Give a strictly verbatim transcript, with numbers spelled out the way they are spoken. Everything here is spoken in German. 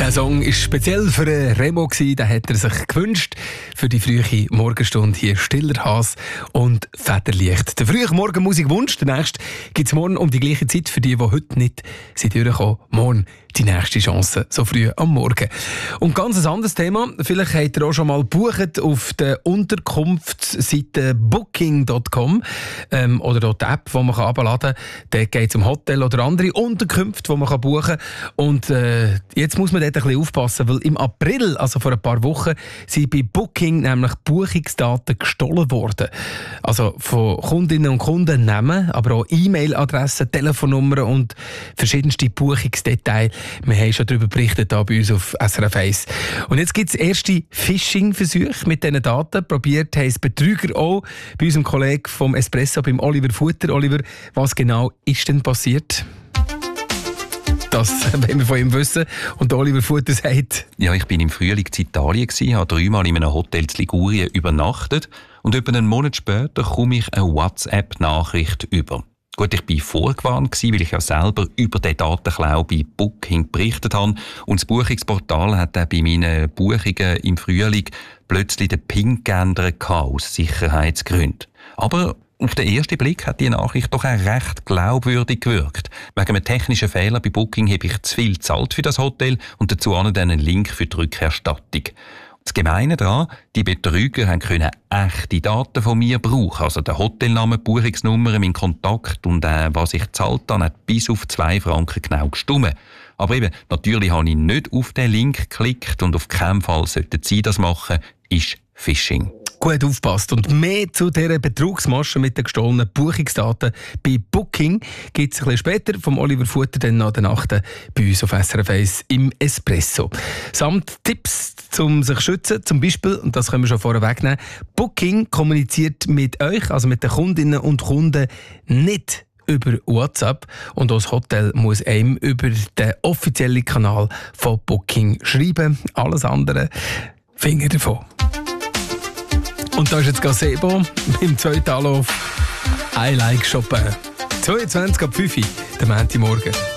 Der Song war speziell für Remo, den hat er sich gewünscht. Für die frühe Morgenstunde hier Stiller Has und Federlicht. Der frühe Morgenmusikwunsch, der nächste gibt es morgen um die gleiche Zeit für die, die heute nicht sind durchgekommen. Morgen die nächste Chance, so früh am Morgen. Und ganz ein anderes Thema. Vielleicht habt ihr auch schon mal gebucht auf der Unterkunftsseite booking Punkt com ähm, oder dort die App, die man herunterladen kann. Dort geht es um Hotel oder andere Unterkünfte, die man buchen kann. Und äh, jetzt muss man dort ein bisschen aufpassen, weil im April, also vor ein paar Wochen, sind bei Booking nämlich Buchungsdaten gestohlen worden. Also von Kundinnen und Kunden Namen, aber auch E-Mail-Adressen, Telefonnummern und verschiedenste Buchungsdetails. Wir haben schon darüber berichtet hier bei uns auf S R F eins. Und jetzt gibt es erste Phishing-Versuche mit diesen Daten. Probiert haben es Betrüger auch bei unserem Kollegen vom Espresso, beim Oliver Futter. Oliver, was genau ist denn passiert? Das wollen wir von ihm wissen. Und Oliver Futter sagt: Ja, ich bin im Frühling in Italien, habe dreimal in einem Hotel in Ligurien übernachtet und etwa einen Monat später komme ich eine WhatsApp-Nachricht über. Gut, ich war vorgewarnt, weil ich ja selber über den Datenklau bei Booking berichtet habe. Und das Buchungsportal hat dann bei meinen Buchungen im Frühling plötzlich den PIN geändert aus Sicherheitsgründen. Aber auf den ersten Blick hat die Nachricht doch auch recht glaubwürdig gewirkt. Wegen einem technischen Fehler bei Booking habe ich zu viel gezahlt für das Hotel und dazu auch einen Link für die Rückerstattung. Das Gemeine daran, die Betrüger können echte Daten von mir brauchen, also den Hotelnamen, Buchungsnummer, meinen Kontakt und äh, was ich gezahlt habe, hat bis auf zwei Franken genau gestimmt. Aber eben, natürlich habe ich nicht auf den Link geklickt und auf keinen Fall sollten Sie das machen, ist Phishing. Gut aufpasst. Und mehr zu dieser Betrugsmasche mit den gestohlenen Buchungsdaten bei Booking gibt es ein bisschen später vom Oliver Futter dann nach der Nacht bei uns auf S R F eins im Espresso. Samt Tipps, um sich zu schützen, zum Beispiel, und das können wir schon vorher wegnehmen, Booking kommuniziert mit euch, also mit den Kundinnen und Kunden, nicht über WhatsApp, und auch das Hotel muss einem über den offiziellen Kanal von Booking schreiben. Alles andere, Finger davon. Und da ist jetzt Gazebo im zweiten Anlauf I Like Chopin. zweiundzwanzig ab fünf Uhr, der Montagmorgen.